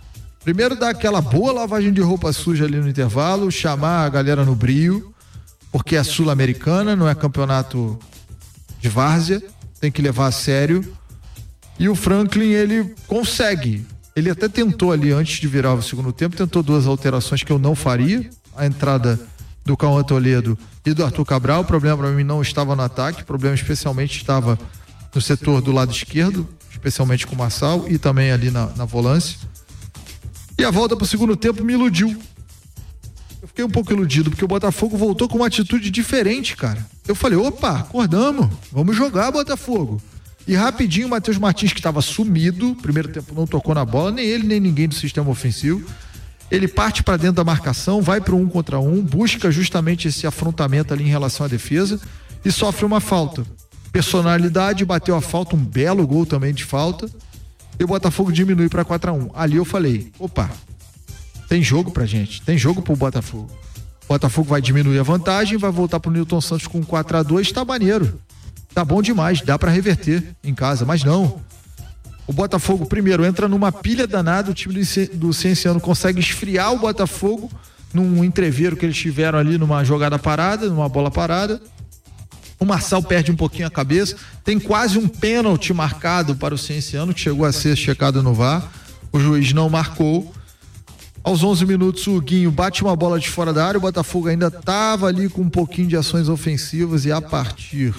Primeiro dar aquela boa lavagem de roupa suja ali no intervalo, chamar a galera no brio, porque é sul-americana, não é campeonato de várzea, tem que levar a sério. E o Franklin, ele consegue. Ele até tentou ali, antes de virar o segundo tempo, tentou duas alterações que eu não faria. A entrada do Cauã Toledo e do Arthur Cabral. O problema para mim não estava no ataque, o problema especialmente estava no setor do lado esquerdo, especialmente com o Marçal e também ali na, na volância. E a volta para o segundo tempo me iludiu. Eu fiquei um pouco iludido, porque o Botafogo voltou com uma atitude diferente, cara. Eu falei, opa, acordamos, vamos jogar, Botafogo. E rapidinho o Matheus Martins, que estava sumido, primeiro tempo não tocou na bola, nem ele, nem ninguém do sistema ofensivo. Ele parte para dentro da marcação, vai para um contra um, busca justamente esse afrontamento ali em relação à defesa e sofre uma falta. Personalidade, bateu a falta, um belo gol também de falta, e o Botafogo diminui para quatro a um. Ali eu falei, opa, tem jogo pra gente, tem jogo pro Botafogo. O Botafogo vai diminuir a vantagem, vai voltar pro Newton Santos com quatro a dois, tá maneiro. Tá bom demais, dá pra reverter em casa, mas não. O Botafogo, primeiro, entra numa pilha danada, o time do Cienciano consegue esfriar o Botafogo num entreveiro que eles tiveram ali numa jogada parada, numa bola parada. O Marçal perde um pouquinho a cabeça, tem quase um pênalti marcado para o Cienciano, que chegou a ser checado no V A R, o juiz não marcou. Aos onze minutos o Guinho bate uma bola de fora da área, o Botafogo ainda estava ali com um pouquinho de ações ofensivas e a partir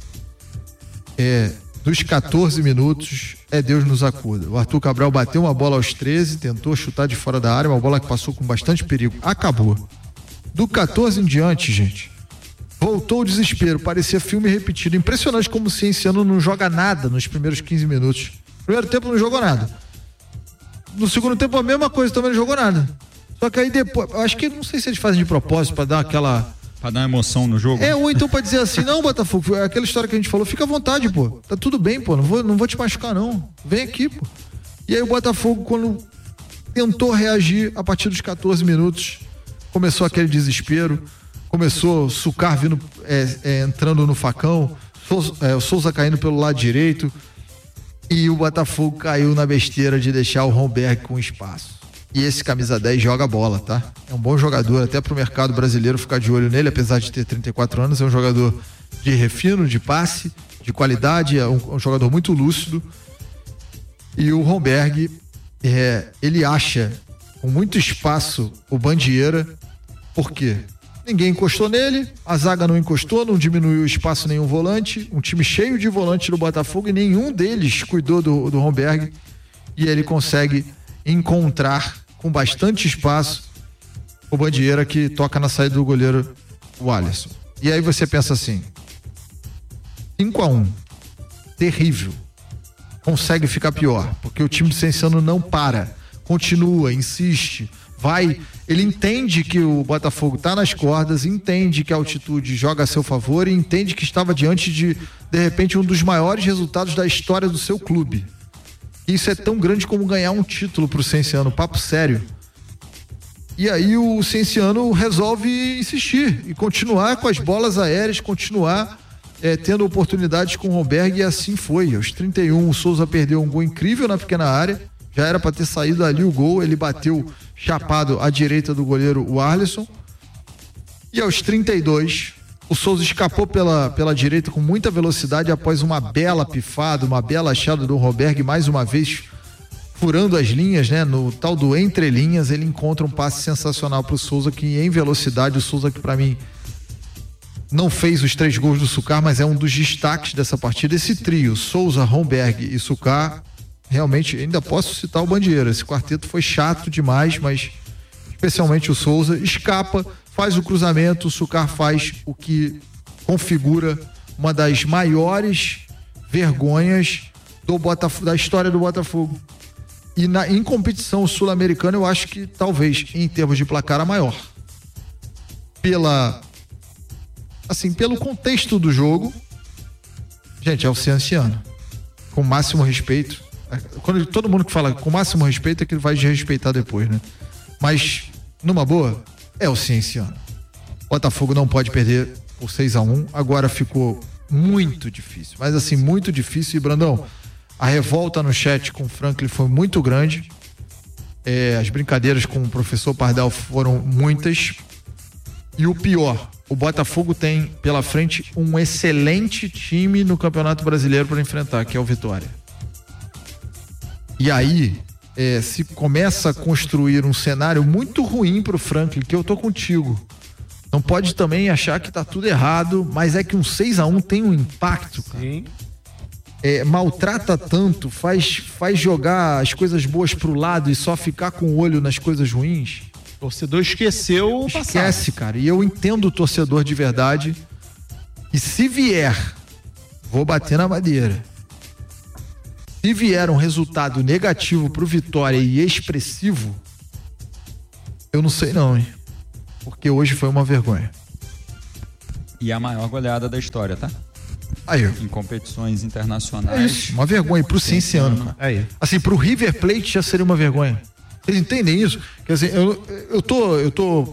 é, dos catorze minutos, é Deus nos acuda. O Arthur Cabral bateu uma bola aos treze, tentou chutar de fora da área, uma bola que passou com bastante perigo, acabou. Do catorze em diante, gente, voltou o desespero, parecia filme repetido. Impressionante como o Cienciano não joga nada nos primeiros quinze minutos. Primeiro tempo não jogou nada. No segundo tempo a mesma coisa, também não jogou nada. Só que aí depois, acho que não sei se eles fazem de propósito pra dar aquela... Pra dar emoção no jogo? É, ou então pra dizer assim, não, Botafogo, aquela história que a gente falou, fica à vontade, pô. Tá tudo bem, pô, não vou, não vou te machucar, não. Vem aqui, pô. E aí o Botafogo, quando tentou reagir, a partir dos catorze minutos, começou aquele desespero, começou o Sucar vindo, é, é, entrando no facão, Souza, é, o Souza caindo pelo lado direito, e o Botafogo caiu na besteira de deixar o Romberg com espaço. E esse camisa dez joga bola, tá? É um bom jogador, até pro mercado brasileiro ficar de olho nele, apesar de ter trinta e quatro anos, é um jogador de refino, de passe, de qualidade, é um, um jogador muito lúcido. E o Romberg, é, ele acha com muito espaço o Bandieira, por quê? Ninguém encostou nele, a zaga não encostou, não diminuiu espaço nenhum volante, um time cheio de volante do Botafogo e nenhum deles cuidou do, do Romberg, e ele consegue encontrar com bastante espaço o Bandieira, que toca na saída do goleiro, o Alisson. E aí você pensa assim, cinco a um, terrível, consegue ficar pior, porque o time do Cienciano não para, continua, insiste, vai, ele entende que o Botafogo está nas cordas, entende que a altitude joga a seu favor e entende que estava diante de, de repente, um dos maiores resultados da história do seu clube. Isso é tão grande como ganhar um título pro Cienciano, papo sério. E aí o Cienciano resolve insistir e continuar com as bolas aéreas, continuar é, tendo oportunidades com o Romberg, e assim foi. Aos trinta e um, o Souza perdeu um gol incrível na pequena área, já era para ter saído ali o gol, ele bateu chapado à direita do goleiro, o Alisson. E aos trinta e dois, o Souza escapou pela, pela direita com muita velocidade após uma bela pifada, uma bela achada do Romberg, mais uma vez furando as linhas, né? No tal do entre linhas, ele encontra um passe sensacional pro Souza, que em velocidade, o Souza que para mim não fez os três gols do Sucar, mas é um dos destaques dessa partida. Esse trio, Souza, Romberg e Sucar, realmente, ainda posso citar o Bandieira, esse quarteto foi chato demais, mas especialmente o Souza escapa, faz o cruzamento, o Sucar faz o que configura uma das maiores vergonhas do Botafogo, da história do Botafogo. E na, em competição sul-americana, eu acho que talvez, em termos de placar, a maior. Pela, assim, pelo contexto do jogo, gente, é o Cienciano. Com o máximo respeito. Quando todo mundo que fala com o máximo respeito é que ele vai desrespeitar depois, né? Mas, numa boa, é o Cienciano. Botafogo não pode perder por seis a um. Agora ficou muito difícil. Mas assim, muito difícil. E, Brandão, a revolta no chat com o Franklin foi muito grande. é, as brincadeiras com o professor Pardal foram muitas. E o pior, o Botafogo tem pela frente um excelente time no Campeonato Brasileiro para enfrentar, que é o Vitória. E aí, é, se começa a construir um cenário muito ruim pro Franklin, que eu tô contigo. Não pode também achar que tá tudo errado, mas é que um seis a um tem um impacto, cara. Sim. É, maltrata tanto, faz, faz jogar as coisas boas pro lado e só ficar com o olho nas coisas ruins. O torcedor esqueceu o passado. Esquece, cara. E eu entendo o torcedor de verdade. E se vier, vou bater na madeira. Se vier um resultado negativo pro Vitória e expressivo, eu não sei não, hein? Porque hoje foi uma vergonha. E a maior goleada da história, tá? Aí, em competições internacionais. É isso, uma vergonha pro Cienciano. Aí. Assim, pro River Plate já seria uma vergonha. Vocês entendem isso? Quer dizer, eu, eu tô, eu tô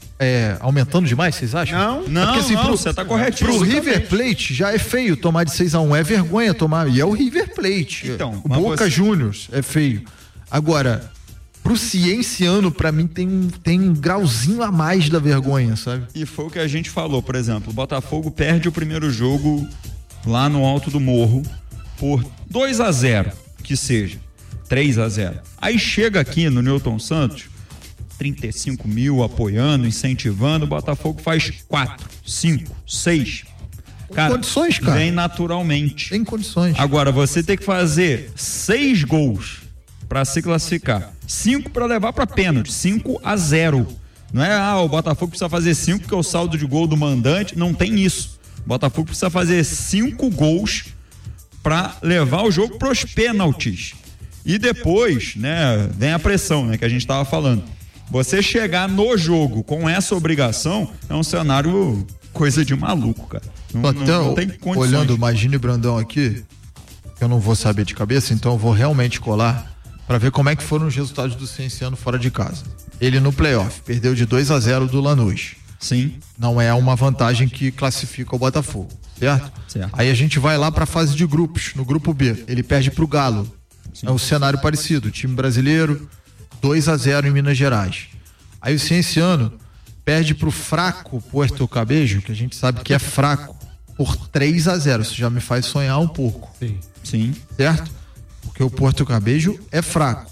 é, aumentando demais, vocês acham? Não, não, é porque, assim, não, pro, você tá corretinho. Pro River Plate já é feio tomar de seis a um, é vergonha tomar, e é o River Plate. Então, o Boca você... Juniors é feio. Agora, pro Cienciano, pra mim, tem, tem um grauzinho a mais da vergonha, sabe? E foi o que a gente falou, por exemplo, o Botafogo perde o primeiro jogo lá no alto do morro por dois a zero, que seja. três a zero. Aí chega aqui no Newton Santos, trinta e cinco mil apoiando, incentivando, o Botafogo faz quatro, cinco, seis. Cara, tem condições, cara. Vem naturalmente. Tem condições. Agora, você tem que fazer seis gols para se classificar. Cinco para levar para pênalti. cinco a zero. Não é, ah, o Botafogo precisa fazer cinco porque é o saldo de gol do mandante. Não tem isso. O Botafogo precisa fazer cinco gols para levar o jogo para os pênaltis. E depois, né, vem a pressão, né, que a gente estava falando. Você chegar no jogo com essa obrigação é um cenário coisa de maluco, cara. Não, então, não, não tem condições. Olhando o Magino e Brandão aqui, eu não vou saber de cabeça, então eu vou realmente colar para ver como é que foram os resultados do Cienciano fora de casa. Ele no playoff perdeu de dois a zero do Lanús. Sim. Não é uma vantagem que classifica o Botafogo, certo? Certo. Aí a gente vai lá para a fase de grupos. No grupo B, ele perde pro Galo. Sim. É um cenário parecido, time brasileiro, dois a zero em Minas Gerais. Aí o Cienciano perde pro fraco Puerto Cabello, que a gente sabe que é fraco, por três a zero. Isso já me faz sonhar um pouco. Sim. Sim. Certo? Porque o Puerto Cabello é fraco.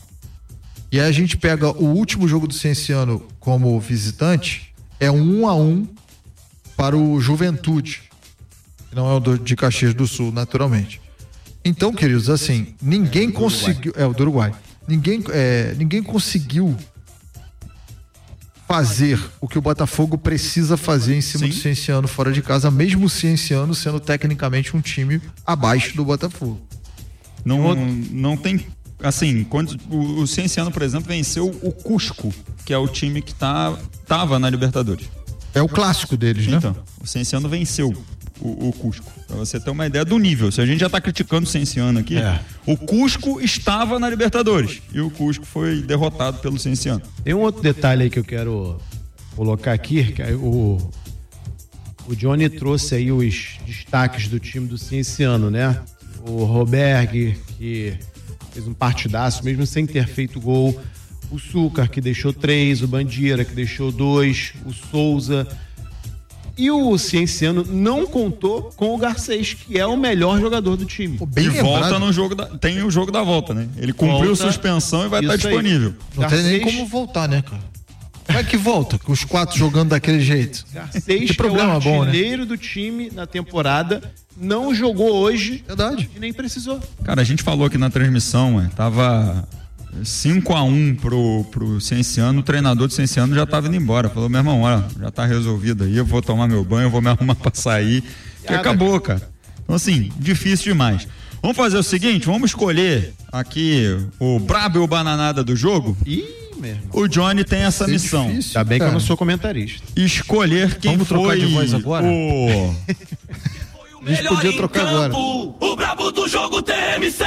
E aí a gente pega o último jogo do Cienciano como visitante, é um a um para o Juventude, que não é o do, de Caxias do Sul, naturalmente. Então, queridos, assim, ninguém é, conseguiu... É, o do Uruguai. Ninguém, é, ninguém conseguiu fazer o que o Botafogo precisa fazer em cima Sim. do Cienciano fora de casa, mesmo o Cienciano sendo tecnicamente um time abaixo do Botafogo. Não, não tem... Assim, quando o, o Cienciano, por exemplo, venceu o Cusco, que é o time que tá, tava na Libertadores. É o clássico deles, né? Então, o Cienciano venceu o, o Cusco. Pra você ter uma ideia do nível. Se a gente já tá criticando o Cienciano aqui, é. o Cusco estava na Libertadores e o Cusco foi derrotado pelo Cienciano. Tem um outro detalhe aí que eu quero colocar aqui, que é o, o Johnny trouxe aí os destaques do time do Cienciano, né? O Roberg, que fez um partidaço, mesmo sem ter feito gol. O Súcar, que deixou três. O Bandeira, que deixou dois. O Souza. E o Cienciano não contou com o Garcês, que é o melhor jogador do time. Bem e volta no jogo da, tem o jogo da volta, né? Ele cumpriu volta, suspensão e vai estar disponível. Não Garcês, tem nem como voltar, né, cara? Como é que volta com os quatro jogando daquele jeito? Garcês, que problema que é o artilheiro bom, né? do time na temporada, não jogou hoje. Verdade. E nem precisou. Cara, a gente falou aqui na transmissão, ué, tava cinco a um pro, pro Cienciano, o treinador do Cienciano já tava indo embora. Falou, meu irmão, olha, já tá resolvido aí, eu vou tomar meu banho, eu vou me arrumar pra sair. E acabou, cara. Então, assim, difícil demais. Vamos fazer o seguinte, vamos escolher aqui o brabo e o bananada do jogo. Ih! Mesmo. O Johnny tem essa missão. Difícil, Ainda bem cara. que eu não sou comentarista. Escolher quem Vamos foi trocar de voz agora? O... A gente podia trocar campo, agora. O brabo do jogo T M C.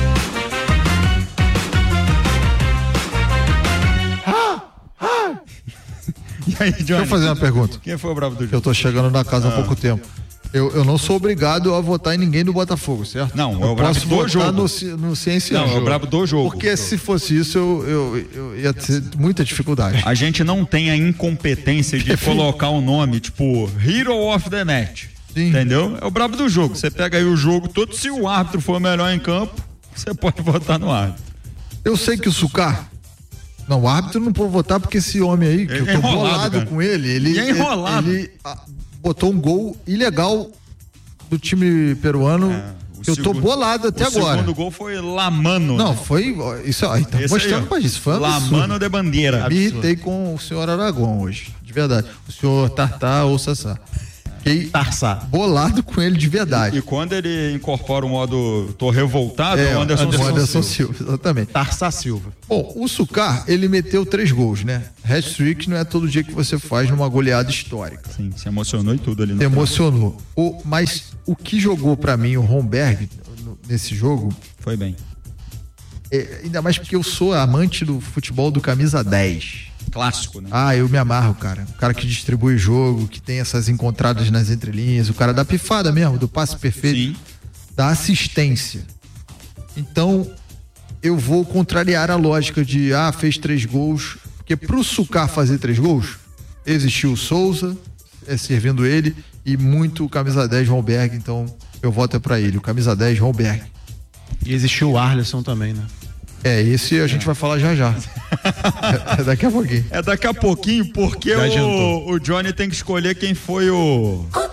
Ah, ah. E aí, Johnny? Deixa eu fazer uma pergunta. Quem foi o brabo do jogo? Eu tô chegando na casa ah. há pouco tempo. Eu, eu não sou obrigado a votar em ninguém do Botafogo, certo? Não, eu é o brabo posso do votar jogo. no, no Ciência. Não, é o brabo do jogo. Porque se fosse isso, eu, eu, eu ia ter muita dificuldade. A gente não tem a incompetência de colocar um nome, tipo, Hero of the Match. Sim. Entendeu? É o brabo do jogo. Você pega aí o jogo todo, se o árbitro for melhor em campo, você pode votar no árbitro. Eu sei que o Sucar... Não, o árbitro não pode votar porque esse homem aí, que é eu tô enrolado, bolado cara. com ele, ele, e é enrolado. ele, ele a, botou um gol ilegal do time peruano. É, eu segundo, tô bolado até o agora. O segundo gol foi Lamano. Não, foi. Isso aí, tá mostrando pra isso. Foi Lamano de Bandeira. Me irritei com o senhor Aragão hoje, de verdade. O senhor Tartar ou Sassá. Fiquei bolado com ele de verdade. E, e quando ele incorpora o modo tô revoltado, é o Anderson, Anderson, Silva. Anderson Silva. Exatamente. Tarsa Silva. Bom, o Sucar, ele meteu três gols, né? Hat-trick não é todo dia que você faz numa goleada histórica. Sim, se emocionou e tudo ali no Se emocionou. O, mas o que jogou pra mim o Romberg nesse jogo... Foi bem. É, ainda mais porque eu sou amante do futebol do camisa dez. Clássico, né? Ah, eu me amarro, cara. O cara que distribui o jogo, que tem essas encontradas nas entrelinhas, o cara da pifada mesmo, do passe perfeito, Sim. da assistência. Então, eu vou contrariar a lógica de, ah, fez três gols, porque pro Sucar fazer três gols, existiu o Souza, é, servindo ele, e muito o camisa dez, Romberg, então eu voto é pra ele, o camisa dez, Romberg. E existiu o Arlisson também, né? É, esse a gente é. vai falar já já. É, é daqui a pouquinho. É daqui a pouquinho, porque o, o Johnny tem que escolher quem foi o...